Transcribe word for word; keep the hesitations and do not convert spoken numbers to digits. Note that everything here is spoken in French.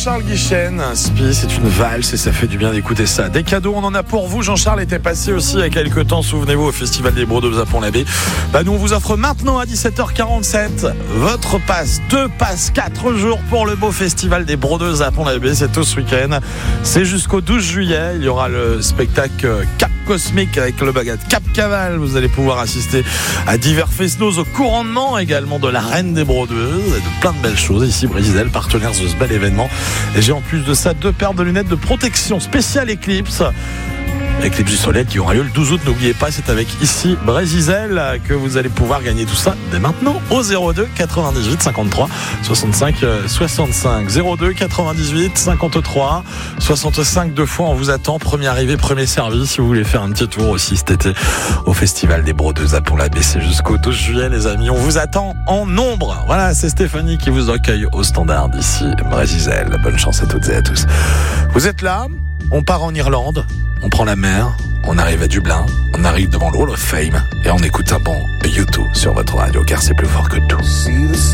Jean-Charles Guichen, Spi, c'est une valse et ça fait du bien d'écouter ça. Des cadeaux, on en a pour vous. Jean-Charles était passé aussi il y a quelques temps, souvenez-vous, au Festival des Brodeuses à Pont-l'Abbé. Bah, nous, on vous offre maintenant à dix-sept heures quarante-sept votre passe, deux passes, quatre jours pour le beau Festival des Brodeuses à Pont-l'Abbé. C'est tout ce week-end. C'est jusqu'au douze juillet. Il y aura le spectacle Cap Cosmique avec le bagat Cap Caval. Vous allez pouvoir assister à divers fesnos au couronnement également de la Reine des Brodeuses et de plein de belles choses. Ici, Brésil, partenaire de ce bel événement. Et j'ai en plus de ça deux paires de lunettes de protection spéciale Eclipse. Eclipse du soleil qui aura lieu le douze août. N'oubliez pas, c'est avec ici Brésil que vous allez pouvoir gagner tout ça dès maintenant au zéro deux quatre-vingt-dix-huit cinquante-trois soixante-cinq soixante-cinq. zéro deux quatre-vingt-dix-huit cinquante-trois soixante-cinq. Deux fois, on vous attend. Premier arrivé, premier servi. Si vous voulez faire un petit tour aussi cet été au Festival des Brodeuses à Pont-l'Abbé, c'est jusqu'au douze juillet, les amis. On vous attend en nombre. Voilà, c'est Stéphanie qui vous accueille au standard d'ici Brésil. Bonne chance à toutes et à tous. Vous êtes là? On part en Irlande, on prend la mer, on arrive à Dublin, on arrive devant le Hall of Fame et on écoute un bon U deux sur votre radio car c'est plus fort que tout.